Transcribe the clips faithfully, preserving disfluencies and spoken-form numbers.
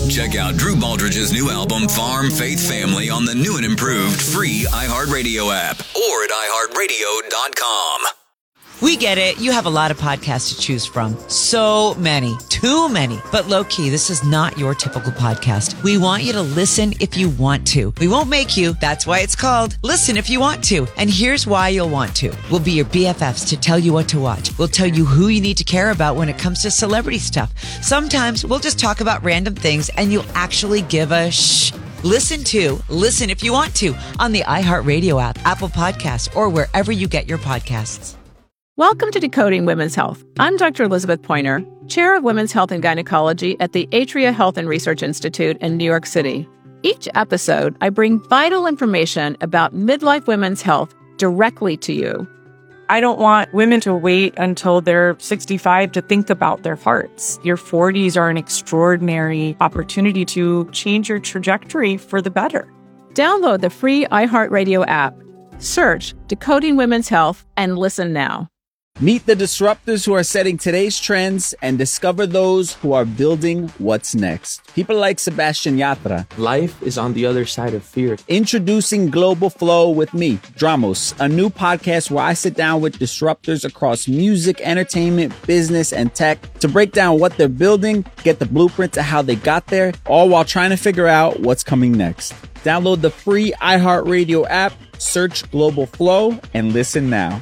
Check out Drew Baldridge's new album, Farm Faith Family, on the new and improved free iHeartRadio app or at i heart radio dot com. We get it. You have a lot of podcasts to choose from. So many. Too many. But low-key, this is not your typical podcast. We want you to listen if you want to. We won't make you. That's why it's called Listen If You Want To. And here's why you'll want to. We'll be your B F Fs to tell you what to watch. We'll tell you who you need to care about when it comes to celebrity stuff. Sometimes we'll just talk about random things and you'll actually give a shh. Listen to Listen If You Want To on the iHeartRadio app, Apple Podcasts, or wherever you get your podcasts. Welcome to Decoding Women's Health. I'm Doctor Elizabeth Pointer, Chair of Women's Health and Gynecology at the Atria Health and Research Institute in New York City. Each episode, I bring vital information about midlife women's health directly to you. I don't want women to wait until they're sixty-five to think about their hearts. Your forties are an extraordinary opportunity to change your trajectory for the better. Download the free iHeartRadio app. Search Decoding Women's Health and listen now. Meet the disruptors who are setting today's trends and discover those who are building what's next. People like Sebastian Yatra. Life is on the other side of fear. Introducing Global Flow with me, Dramos, a new podcast where I sit down with disruptors across music, entertainment, business, and tech to break down what they're building, get the blueprint to how they got there, all while trying to figure out what's coming next. Download the free iHeartRadio app, search Global Flow, and listen now.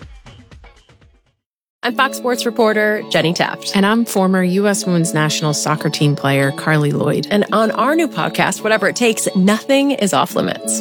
I'm Fox Sports reporter Jenny Taft. And I'm former U S Women's National Soccer team player Carly Lloyd. And on our new podcast, Whatever It Takes, nothing is off limits.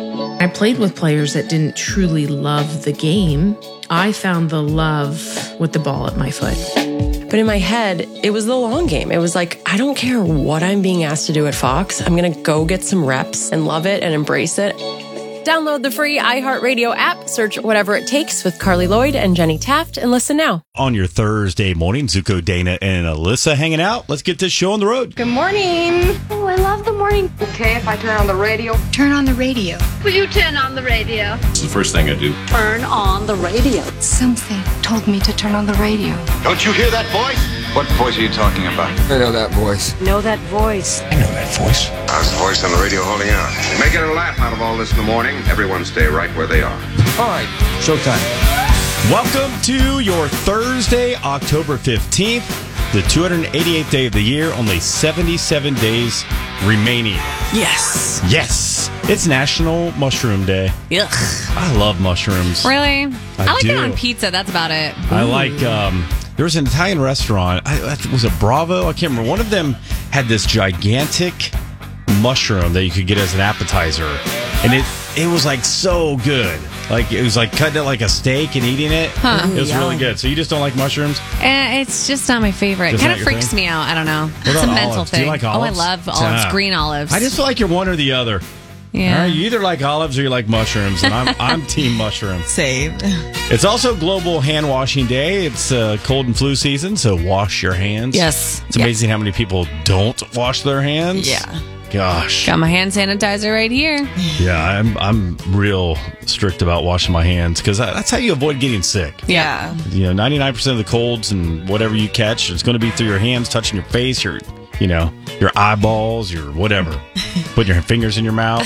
I played with players that didn't truly love the game. I found the love with the ball at my foot. But in my head, it was the long game. It was like, I don't care what I'm being asked to do at Fox. I'm going to go get some reps and love it and embrace it. Download the free iHeartRadio app, search Whatever It Takes with Carly Lloyd and Jenny Taft, and listen now. On your Thursday morning, Zuko, Dana, and Alyssa hanging out. Let's get this show on the road. Good morning. Oh, I love the morning. Okay, if I turn on the radio. Turn on the radio. Will you turn on the radio? It's the first thing I do. Turn on the radio. Something told me to turn on the radio. Don't you hear that voice? What voice are you talking about? I know that voice. Know that voice. I know that voice. How's the voice on the radio holding out? Making a laugh out of all this in the morning. Everyone stay right where they are. All right, showtime. Welcome to your Thursday, October fifteenth, the two hundred eighty-eighth day of the year. Only seventy-seven days remaining. Yes. Yes. It's National Mushroom Day. Ugh. I love mushrooms. Really? I, I like do. it on pizza. That's about it. I like, um, there was an Italian restaurant. I, was it Bravo? I can't remember. One of them had this gigantic mushroom that you could get as an appetizer. And it, it was like so good. Like it was like cutting it like a steak and eating it. Huh. It was Yum. really good. So you just don't like mushrooms? Eh, it's just not my favorite. It kind of freaks thing? me out. I don't know. What It's a about mental olives? Do thing. you like Oh, I olives? love olives. Ah. Green olives. I just feel like you're one or the other. Yeah. All right, you either like olives or you like mushrooms, and I'm I'm team mushroom. Same. It's also Global Hand Washing Day. It's uh, cold and flu season, so wash your hands. Yes. It's amazing how many people don't wash their hands. Yeah. Gosh. Got my hand sanitizer right here. Yeah, I'm I'm real strict about washing my hands because that's how you avoid getting sick. Yeah. You know, ninety-nine percent of the colds and whatever you catch, it's going to be through your hands, touching your face, your, you know, your eyeballs, your whatever. Putting your fingers in your mouth.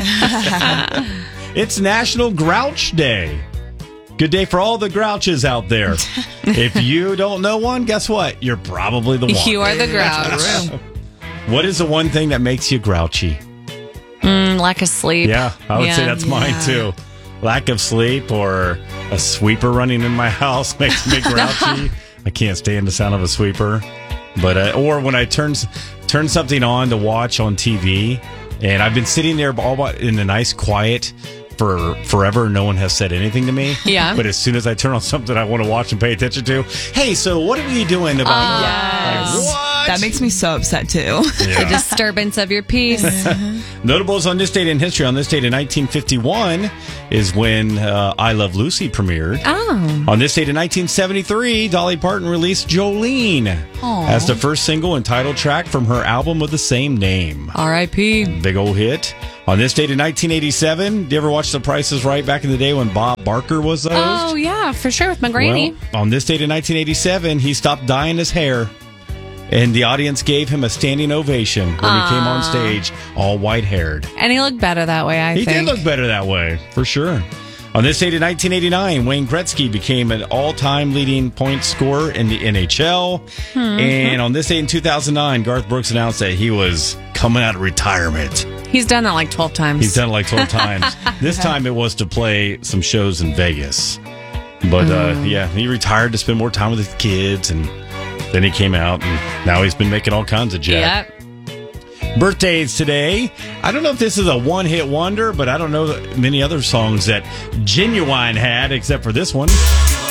It's National Grouch Day. Good day for all the grouches out there. If you don't know one, guess what? You're probably the one. You are the grouch. What is the one thing that makes you grouchy? Mm, lack of sleep. Yeah, I would yeah. say that's yeah. mine too. Lack of sleep or a sweeper running in my house makes me grouchy. I can't stand the sound of a sweeper. But uh, or when I turn turn something on to watch on T V, and I've been sitting there all by, in the nice quiet for forever. No one has said anything to me. Yeah. But as soon as I turn on something I want to watch and pay attention to, hey, so what are you doing about? Uh, yes. Like, what? That makes me so upset too. Yeah. The disturbance of your peace. Notables on this date in history. On this date in nineteen fifty-one is when uh, I Love Lucy premiered. Oh. On this date in nineteen seventy-three, Dolly Parton released Jolene Aww. as the first single and title track from her album with the same name. R I P Big old hit. On this date in nineteen eighty-seven, do you ever watch The Price is Right back in the day when Bob Barker was the host? Oh, yeah, for sure, with my granny. Well, on this date in nineteen eighty-seven, he stopped dyeing his hair. And the audience gave him a standing ovation when Aww. he came on stage, all white-haired. And he looked better that way, I he think. did look better that way, for sure. On this date in nineteen eighty-nine, Wayne Gretzky became an all-time leading point scorer in the N H L. Hmm. And on this date in two thousand nine, Garth Brooks announced that he was coming out of retirement. He's done that like twelve times. He's done it like twelve times. This time it was to play some shows in Vegas. But uh, Mm. yeah, he retired to spend more time with his kids, and then he came out, and now he's been making all kinds of jack. Yep. Birthdays today. I don't know if this is a one-hit wonder, but I don't know that many other songs that Genuine had, except for this one.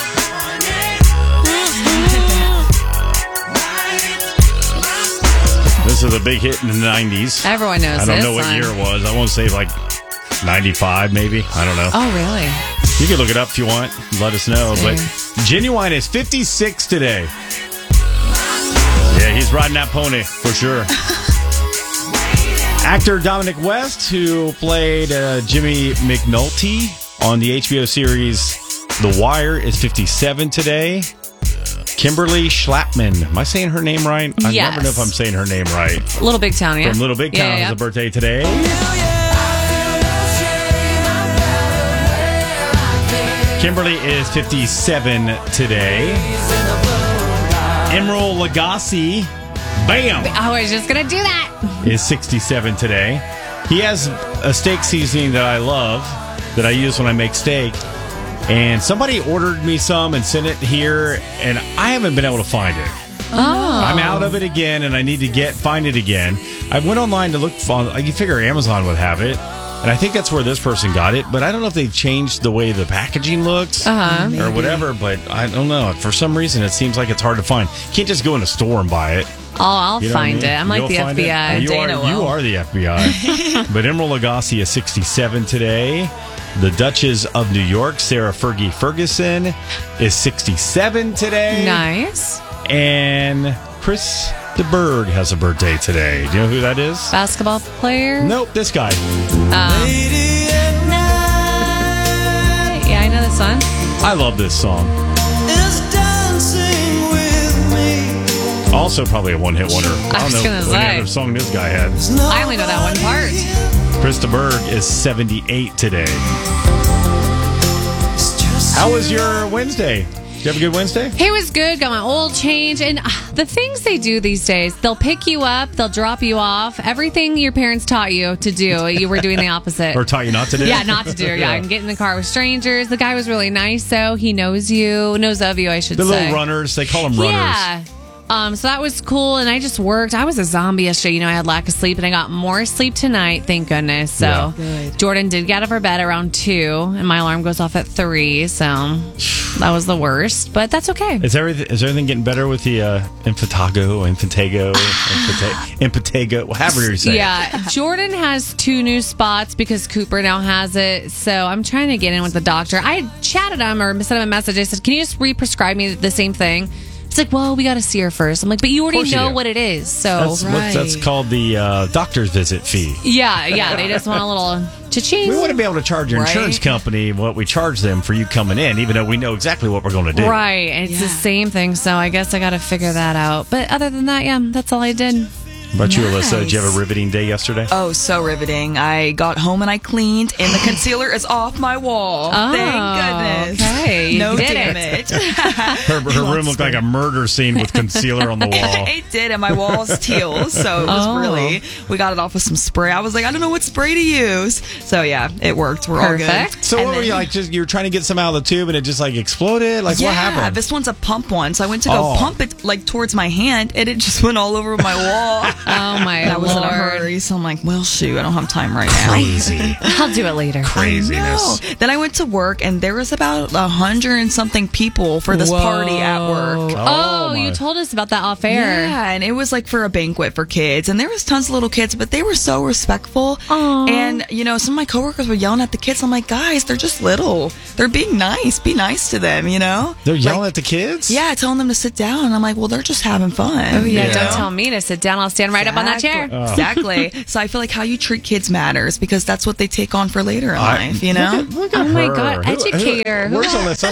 This is a big hit in the nineties. Everyone knows I don't this know what one. year it was. I won't say like ninety-five, maybe. I don't know. Oh, really? You can look it up if you want. Let us know. But Genuine is fifty-six today. Yeah, he's riding that pony for sure. Actor Dominic West, who played uh, Jimmy McNulty on the H B O series The Wire, is fifty-seven today. Kimberly Schlapman. Am I saying her name right? I Yes. never know if I'm saying her name right. Little Big Town, yeah. From Little Big Town Yeah, yeah, has yeah. a birthday today. Kimberly is fifty-seven today. Emerald Lagasse, bam, I was just going to do that. is sixty-seven today. He has a steak seasoning that I love that I use when I make steak. And somebody ordered me some and sent it here, and I haven't been able to find it. Oh. I'm out of it again, and I need to get find it again. I went online to look for. Like, you figure Amazon would have it, and I think that's where this person got it. But I don't know if they've changed the way the packaging looks Uh-huh. or whatever. But I don't know. For some reason, it seems like it's hard to find. You can't just go in a store and buy it. Oh, I'll You know what I find mean? it. I'm like You'll the find F B I. it. You Dana are, will. you are the F B I. But Emerald Lagasse is sixty-seven today. The Duchess of New York, Sarah Fergie Ferguson, is sixty-seven today. Nice. And Chris de Burgh has a birthday today. Do you know who that is? Basketball player? Nope, this guy. Um, yeah, I know this one. I love this song. Also, probably a one-hit wonder. I was don't know gonna what say. other song this guy had. I only know that one part. Chris de Burgh is seventy-eight today. How was your Wednesday? Did you have a good Wednesday? It was good. Got my oil change. And uh, the things they do these days, they'll pick you up, they'll drop you off. Everything your parents taught you to do, you were doing the opposite. Or taught you not to do? Yeah, not to do. Yeah, and get in the car with strangers. The guy was really nice, though. He knows you, knows of you, I should The say. little runners, they call them runners. Yeah. Um, so that was cool, and I just worked. I was a zombie yesterday. You know, I had lack of sleep, and I got more sleep tonight, thank goodness. So Yeah. Jordan did get out of her bed around two, and my alarm goes off at three. So that was the worst, but that's okay. Is everything is everything getting better with the uh, Infantago, Infantago, Infanta- Impetigo, however you say it? Yeah, Jordan has two new spots because Cooper now has it. So I'm trying to get in with the doctor. I chatted him or sent him a message. I said, "Can you just re-prescribe me the same thing?" He's like, "Well, we got to see her first." I'm like, "But you already course you know do. what it is." So That's, what, that's called the uh, doctor's visit fee. yeah, yeah, they just want a little cha-ching. We want to be able to charge your Right. insurance company what we charge them for you coming in, even though we know exactly what we're going to do. Right, and it's the same thing. So I guess I got to figure that out. But other than that, yeah, that's all I did. How about you, Alyssa? Did you have a riveting day yesterday? Oh, so riveting. I got home and I cleaned, and the concealer is off my wall. Oh, Thank goodness. okay. You No did damage. Her, her room looked like a murder scene with concealer on the wall. It did, and my wall's teal, so it was Oh. really, we got it off with some spray. I was like, I don't know what spray to use. So, yeah, it worked. We're all Perfect. good. So And what were then- you like? Just you were trying to get some out of the tube and it just like exploded? Like yeah, what happened? this one's a pump one. So I went to go Oh. pump it like towards my hand, and it just went all over my wall. Oh my I was in a Lord. hurry, so I'm like, well, shoot, I don't have time right now. Crazy. I'll do it later. Craziness. No. Then I went to work, and there was about a hundred and something people for this party at work. Oh, Oh, you my. told us about that off air. Yeah, and it was like for a banquet for kids, and there was tons of little kids, but they were so respectful. Aw. And you know, some of my coworkers were yelling at the kids. I'm like, guys, they're just little. They're being nice. Be nice to them, you know. They're yelling Like, at the kids? yeah, telling them to sit down. And I'm like, well, they're just having fun. Oh, yeah, Yeah. don't tell me to sit down. I'll stand right up on that chair. Oh. Exactly. So I feel like how you treat kids matters because that's what they take on for later in I- life, you know? Look at, look at Oh my her. God, Who- educator. Who, where's Who- Alyssa?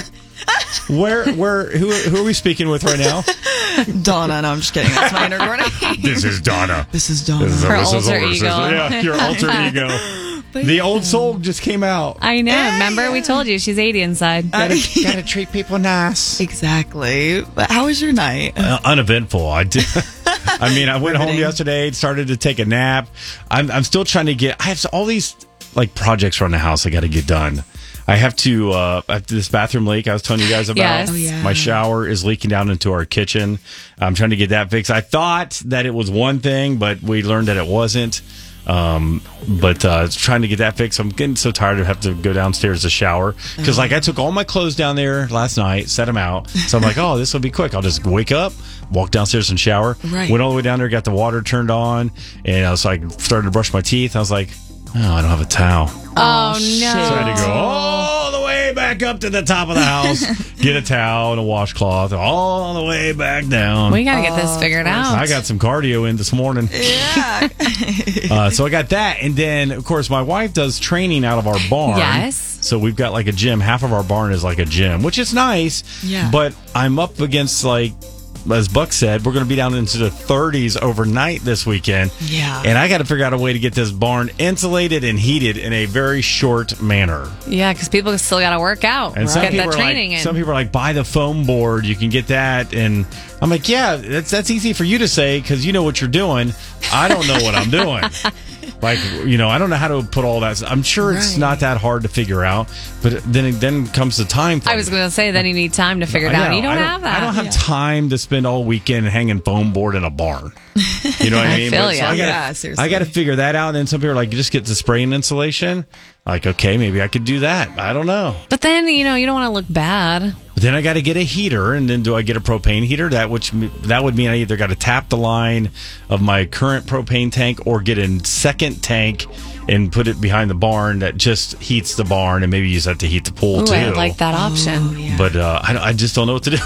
Where, where, who, who are we speaking with right now? Donna. No, I'm just kidding. That's my inner Donna. This is Donna. This is Donna. This is Her Alyssa's alter older ego. sister. Yeah, your alter ego. The old soul just came out. I know. Remember, we told you she's eighty inside. Uh, Gotta treat people nice. Exactly. But how was your night? Uh, uneventful. I did. I mean, I went home Riveting. yesterday, started to take a nap. I'm, I'm still trying to get. I have all these like projects around the house I got to get done. I have to. Uh, I have this bathroom leak I was telling you guys about. Yes. Oh, yeah. My shower is leaking down into our kitchen. I'm trying to get that fixed. I thought that it was one thing, but we learned that it wasn't. Um, but uh, trying to get that fixed. I'm getting so tired of having to go downstairs to shower because, like, I took all my clothes down there last night, set them out. So I'm like, oh, this will be quick. I'll just wake up, walk downstairs and shower. Right. Went all the way down there, got the water turned on, and I was like, started to brush my teeth. I was like, oh, I don't have a towel. Oh, no. So I had to go all the way back up to the top of the house, get a towel and a washcloth, all the way back down. We got to get this figured out. I got some cardio in this morning. Yeah. uh, so I got that. And then, of course, my wife does training out of our barn. Yes. So we've got like a gym. Half of our barn is like a gym, which is nice. Yeah. But I'm up against, like, as Buck said, we're going to be down into the thirties overnight this weekend. Yeah. And I got to figure out a way to get this barn insulated and heated in a very short manner. Yeah, because people still got to work out. And some get people that are training like, in. some people are like, buy the foam board. You can get that. And I'm like, yeah, that's that's easy for you to say because you know what you're doing. I don't know what I'm doing. Like, you know, I don't know how to put all that. I'm sure it's Right. not that hard to figure out. But then then comes the time. I was going to say, then you need time to figure it I out. know. You don't, I have that. I don't have time to spend all weekend hanging foam board in a barn. You know what I I mean? feel But- ya. so I gotta, Yeah, seriously. I got to figure that out. And then some people are like, just get the spraying insulation. Like, okay, maybe I could do that. I don't know. But then, you know, you don't want to look bad. But then I got to get a heater, and then do I get a propane heater? That which that would mean I either got to tap the line of my current propane tank or get a second tank and put it behind the barn that just heats the barn, and maybe use that to heat the pool Ooh, too. I like that option. But uh, I, I just don't know what to do.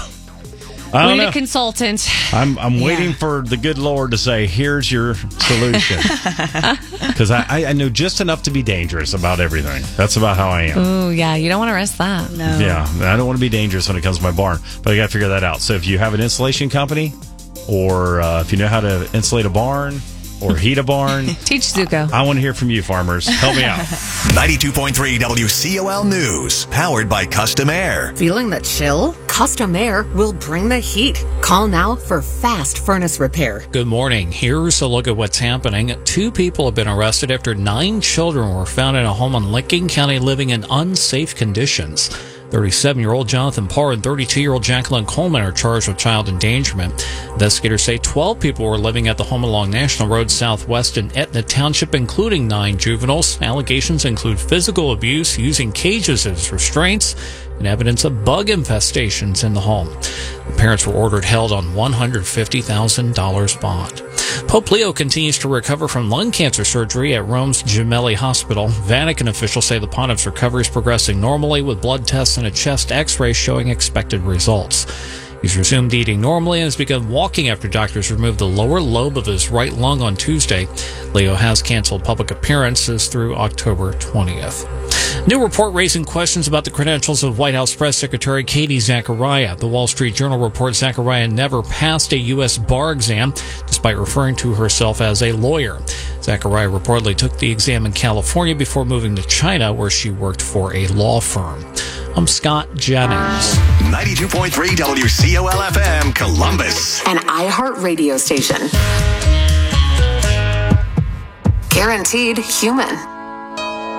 I We don't need know. a consultant. I'm I'm waiting for the good Lord to say, "Here's your solution," because I, I I know just enough to be dangerous about everything. That's about how I am. Ooh, yeah, you don't want to risk that. No. Yeah, I don't want to be dangerous when it comes to my barn, but I got to figure that out. So if you have an insulation company, or uh, if you know how to insulate a barn or heat a barn, Teach Zuko. I want to hear from you, farmers. Help me out. ninety-two point three W C O L News, powered by Custom Air. Feeling the chill? Custom Air will bring the heat. Call now for fast furnace repair. Good morning. Here's a look at what's happening. Two people have been arrested after nine children were found in a home in Lincoln County living in unsafe conditions. thirty-seven-year-old Jonathan Parr and thirty-two-year-old Jacqueline Coleman are charged with child endangerment. Investigators say twelve people were living at the home along National Road Southwest in Etna Township, including nine juveniles. Allegations include physical abuse, using cages as restraints, and evidence of bug infestations in the home. The parents were ordered held on one hundred fifty thousand dollars bond. Pope Leo continues to recover from lung cancer surgery at Rome's Gemelli Hospital. Vatican officials say the pontiff's recovery is progressing normally, with blood tests and a chest x-ray showing expected results. He's resumed eating normally and has begun walking after doctors removed the lower lobe of his right lung on Tuesday. Leo has canceled public appearances through October twentieth. New report raising questions about the credentials of White House Press Secretary Katie Zachariah. The Wall Street Journal reports Zachariah never passed a U S bar exam, despite referring to herself as a lawyer. Zachariah reportedly took the exam in California before moving to China, where she worked for a law firm. I'm Scott Jennings. ninety-two point three W C O L F M, Columbus. An iHeart radio station. Guaranteed human.